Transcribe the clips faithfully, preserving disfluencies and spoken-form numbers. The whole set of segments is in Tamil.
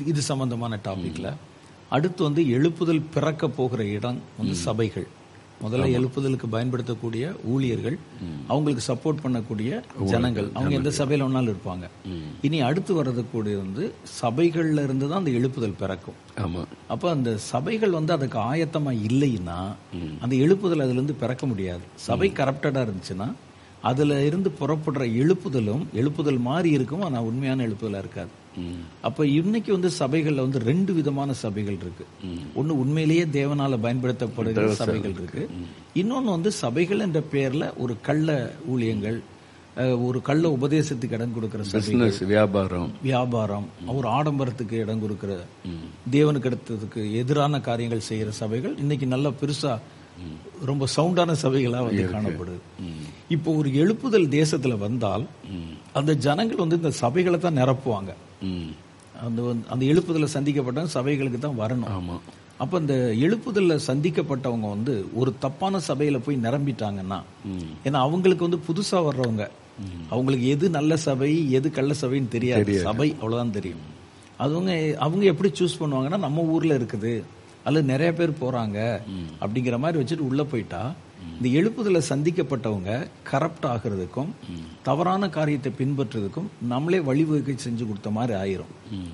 இது சம்பந்தமான டாபிக்ல. அடுத்து வந்து எழுப்புதல் பிறக்க போகிற இடம் வந்து சபைகள். முதல்ல எழுப்புதலுக்கு பயன்படுத்தக்கூடிய ஊழியர்கள், அவங்களுக்கு சப்போர்ட் பண்ணக்கூடிய ஜனங்கள், அவங்க எந்த சபையில வேணாலும் இருப்பாங்க. இனி அடுத்து வர்றதுக்கூடிய வந்து சபைகள்ல இருந்து தான் அந்த எழுப்புதல் பிறக்கும். அப்ப அந்த சபைகள் வந்து அதுக்கு ஆயத்தமா இல்லைன்னா அந்த எழுப்புதல் அதுல இருந்து பிறக்க முடியாது. சபை கரப்டடா இருந்துச்சுன்னா அதுல இருந்து புறப்படுற எழுப்புதலும் எழுப்புதல் மாறி இருக்கும், ஆனா உண்மையான எழுப்புதலா இருக்காது. அப்ப இன்னைக்கு வந்து சபைகள்ல வந்து ரெண்டு விதமான சபைகள் இருக்கு. ஒன்னு உண்மையிலேயே தேவனால பயன்படுத்தப்படுகிற சபைகள் இருக்கு. இன்னொன்னு வந்து சபைகள் என்ற பெயர்ல ஒரு கள்ள ஊழியங்கள், ஒரு கள்ள உபதேசத்துக்கு இடம் கொடுக்கிற சபைகள், வியாபாரம் வியாபாரம் ஒரு ஆடம்பரத்துக்கு இடம் கொடுக்கிற, தேவனுக்கு எடுத்ததுக்கு எதிரான காரியங்கள் செய்யற சபைகள் இன்னைக்கு நல்லா பெருசா ரொம்ப சவுண்டான சபைகளா வந்து காணப்படுது. இப்போ ஒரு எழுப்புதல் தேசத்துல வந்தால் அந்த ஜனங்கள் வந்து இந்த சபைகளை தான் நிரப்புவாங்க. அந்த அந்த எழுப்புதல சந்திக்கப்பட்ட சபைகளுக்கு தான் வரணும். அப்ப இந்த எழுப்புதல்ல சந்திக்கப்பட்டவங்க வந்து ஒரு தப்பான சபையில போய் நிரம்பிட்டாங்கன்னா, ஏன்னா அவங்களுக்கு வந்து புதுசா வர்றவங்க, அவங்களுக்கு எது நல்ல சபை எது கள்ள சபைன்னு தெரியாது. சபை அவ்வளவுதான் தெரியும். அவங்க அவங்க எப்படி சூஸ் பண்ணுவாங்கன்னா, நம்ம ஊர்ல இருக்குது அல்லது நிறைய பேர் போறாங்க அப்படிங்கிற மாதிரி வச்சுட்டு உள்ள போயிட்டா இந்த எழுப்புதல சந்திக்கப்பட்டவங்க கரப்ட் ஆகிறதுக்கும் தவறான காரியத்தை பின்பற்றுறதுக்கும் நம்மளே வழிவகை செஞ்சு கொடுத்த மாதிரி ஆயிரும்.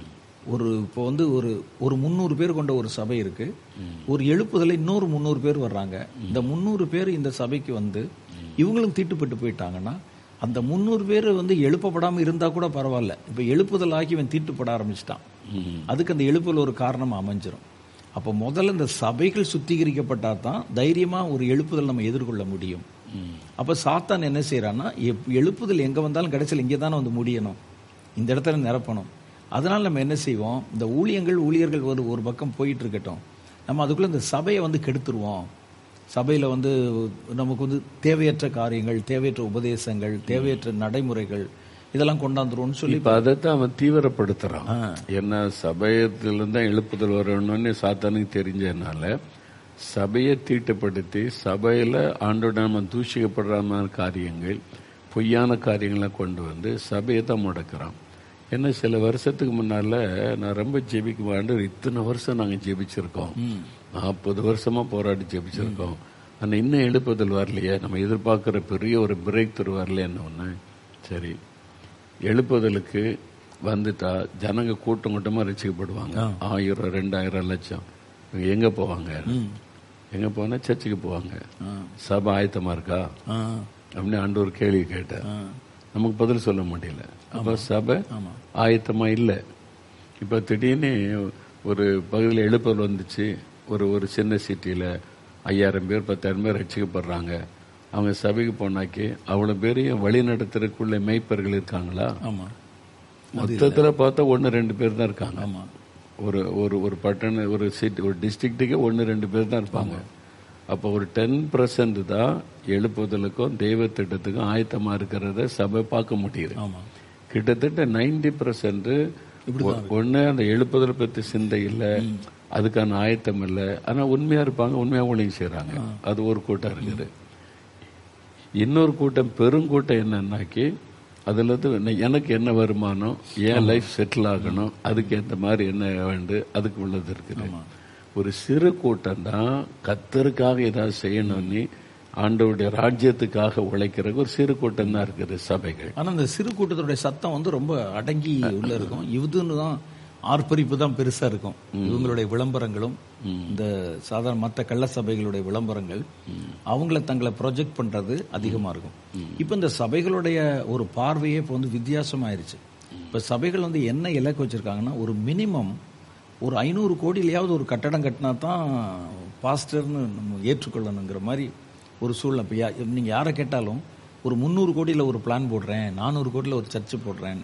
ஒரு இப்போ வந்து ஒரு ஒரு முந்நூறு பேர் கொண்ட ஒரு சபை இருக்கு. ஒரு எழுப்புதல இன்னொரு முந்நூறு பேர் வர்றாங்க. இந்த முந்நூறு பேர் இந்த சபைக்கு வந்து இவங்களும் தீட்டுப்பட்டு போயிட்டாங்கன்னா அந்த முந்நூறு பேர் வந்து எழுப்பப்படாம இருந்தா கூட பரவாயில்ல. இப்ப எழுப்புதல் ஆகி இவன் தீட்டுப்பட ஆரம்பிச்சிட்டான். அதுக்கு அந்த எழுப்புதல் ஒரு காரணமா அமைஞ்சிரும். அப்போ முதல்ல இந்த சபைகள் சுத்திகரிக்கப்பட்டா தான் தைரியமா ஒரு எழுப்புதல் நம்ம எதிர்கொள்ள முடியும். அப்ப சாத்தான் என்ன செய்யறான்னா, எழுப்புதல் எங்க வந்தாலும் கடைசியில் இங்கே தானே வந்து முடியணும், இந்த இடத்துல நிரப்பணும். அதனால நம்ம என்ன செய்வோம், இந்த ஊழியங்கள் ஊழியர்கள் ஒரு ஒரு பக்கம் போயிட்டு இருக்கட்டும், நம்ம அதுக்குள்ள இந்த சபையை வந்து கெடுத்துருவோம். சபையில வந்து நமக்கு வந்து தேவையற்ற காரியங்கள், தேவையற்ற உபதேசங்கள், தேவையற்ற நடைமுறைகள் இதெல்லாம் கொண்டாந்துருவோம்னு சொல்லி அதைத்தான் அவன் தீவிரப்படுத்துறான். என்ன சபையத்திலிருந்து தான் எழுப்புதல் வரணும்னு சாத்தானுக்கு தெரிஞ்சதுனால சபையை தீட்டுப்படுத்தி சபையில ஆண்டோட நம்ம தூஷிக்கப்படுற காரியங்கள், பொய்யான காரியங்களை கொண்டு வந்து சபையை தான் முடக்கிறான். ஏன்னா சில வருஷத்துக்கு முன்னால நான் ரொம்ப ஜெபிக்க ஆண்டு இத்தனை வருஷம் நாங்க ஜெபிச்சிருக்கோம், நாற்பது வருஷமா போராடி ஜெபிச்சிருக்கோம், ஆனா இன்னும் எழுப்புதல் வரலையே, நம்ம எதிர்பார்க்கிற பெரிய ஒரு பிரேக் த்ரூ வரலையேன்னு ஒண்ணு. சரி, எழுப்புதலுக்கு வந்துட்டா ஜனங்க கூட்டம் கூட்டமா ரசிக்கப்படுவாங்க. ஆயிரம் ரெண்டாயிரம் லட்சம் எங்க போவாங்க? எங்க போனா சர்ச்சுக்கு போவாங்க. சபை ஆயத்தமா இருக்கா அப்படின்னு ஆண்டு ஒரு கேள்வி கேட்ட நமக்கு பதில் சொல்ல முடியல. அப்ப சபை ஆயத்தமா இல்லை. இப்ப திடீர்னு ஒரு பகுதியில் எழுப்புதல் வந்துச்சு. ஒரு ஒரு சின்ன சிட்டியில ஐயாயிரம் பேர் பத்தாயிரம் பேர் ரசிக்கப்படுறாங்க. அவங்க சபைக்கு போனாக்கி அவ்வளவு பேரையும் வழி நடத்துறதுக்குள்ள மேய்ப்பர்கள் இருக்காங்களா? மொத்தத்துல பார்த்தா ஒன்னு ரெண்டு பேர் தான் இருக்காங்க. ஒரு ஒரு ஒரு பட்டண ஒரு சிட்டி ஒரு டிஸ்ட்ரிக்ட்டுக்கே ஒன்னு ரெண்டு பேர் தான் இருப்பாங்க. அப்போ ஒரு டென் பர்சன்ட் தான் எழுப்புதலுக்கும் தெய்வ திட்டத்துக்கும் ஆயத்தமா இருக்கிறத சபை பார்க்க முடியுது. கிட்டத்தட்ட நைன்டி பர்சன்ட் ஒன்னு அந்த எழுப்புதல் பத்தி சிந்தை இல்லை, அதுக்கான ஆயத்தம் இல்லை, ஆனா உண்மையா இருப்பாங்க, உண்மையா ஊழியம் செய்யறாங்க. அது ஒரு கூட்டம் இருக்குது. இன்னொரு கூட்டம் பெருங்கூட்டம் என்னன்னாக்கி அதுல இருந்து எனக்கு என்ன வருமானம், ஏன் லைஃப் செட்டில் ஆகணும், அதுக்கு ஏற்ற மாதிரி என்ன வேண்டும், அதுக்கு உள்ளது இருக்குது. ஒரு சிறு கூட்டம் தான் கர்த்தருக்காக ஏதாவது செய்யணும்னு ஆண்டவருடைய ராஜ்யத்துக்காக உழைக்கிறதுக்கு ஒரு சிறு கூட்டம் தான் இருக்குது சபைகள். ஆனா அந்த சிறு கூட்டத்துடைய சத்தம் வந்து ரொம்ப அடங்கி உள்ள இருக்கும். இதுன்னு தான் ஆர்ப்பரிப்பு தான் பெருசா இருக்கும். இவங்களுடைய விளம்பரங்களும் இந்த சாதாரண மற்ற கள்ள சபைகளுடைய விளம்பரங்கள் அவங்கள தங்களை ப்ரொஜெக்ட் பண்றது அதிகமா இருக்கும். இப்ப இந்த சபைகளுடைய ஒரு பார்வையே இப்ப வந்து வித்தியாசமாயிருச்சு. இப்ப சபைகள் வந்து என்ன இலக்கு வச்சிருக்காங்கன்னா, ஒரு மினிமம் ஒரு ஐநூறு கோடியிலையாவது ஒரு கட்டடம் கட்டினா தான் பாஸ்டர்னு நம்ம ஏற்றுக்கொள்ளணுங்கிற மாதிரி ஒரு சூழ்நிலை. இப்ப நீங்க யாரை கேட்டாலும் ஒரு முந்நூறு கோடியில ஒரு பிளான் போடுறேன், நானூறு கோடியில ஒரு சர்ச்சு போடுறேன்.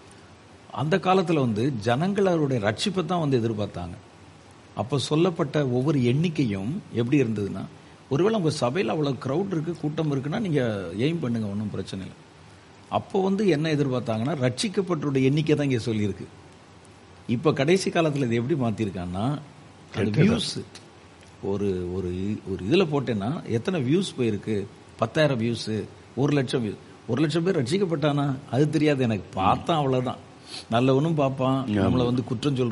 அந்த காலத்துல வந்து ஜனங்களுடைய ரட்சிப்பை தான் வந்து எதிர்பார்த்தாங்க. அப்ப சொல்லப்பட்ட ஒவ்வொரு எண்ணிக்கையும் எப்படி இருந்ததுன்னா, ஒருவேளை உங்க சபையில அவ்வளவு கிரௌட் இருக்கு, கூட்டம் இருக்குன்னா நீங்க எய்ம் பண்ணுங்க, ஒன்றும் பிரச்சனை இல்லை. அப்போ வந்து என்ன எதிர்பார்த்தாங்கன்னா, ரட்சிக்கப்பட்டோட எண்ணிக்கை தான் இங்க சொல்லியிருக்கு. இப்ப கடைசி காலத்துல இது எப்படி மாத்திருக்கான்னா, வியூஸ் ஒரு ஒரு ஒரு இதுல போட்டேன்னா எத்தனை வியூஸ் போயிருக்கு, பத்தாயிரம் வியூஸ், ஒரு லட்சம் வியூஸ். ஒரு லட்சம் பேர் ரட்சிக்கப்பட்டானா அது தெரியாது எனக்கு, பார்த்தா அவ்வளவுதான். நல்லவனும் பார்ப்பான், நம்மளை வந்து குற்றம் சொல்ற